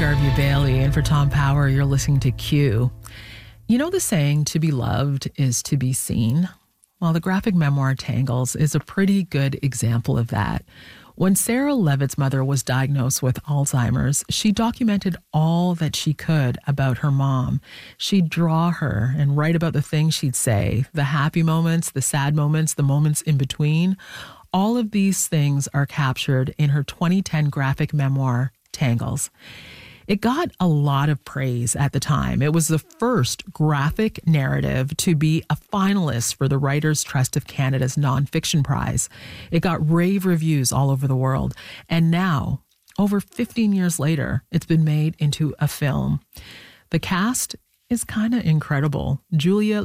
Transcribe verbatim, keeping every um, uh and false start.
Garvey Bailey, and for Tom Power, you're listening to Q. You know the saying, to be loved is to be seen? Well, the graphic memoir Tangles is a pretty good example of that. When Sarah Levitt's mother was diagnosed with Alzheimer's, she documented all that she could about her mom. She'd draw her and write about the things she'd say, the happy moments, the sad moments, the moments in between. All of these things are captured in her twenty ten graphic memoir, Tangles. It got a lot of praise at the time. It was the first graphic narrative to be a finalist for the Writers' Trust of Canada's Nonfiction Prize. It got rave reviews all over the world. And now, over fifteen years later, it's been made into a film. The cast is kind of incredible. Julia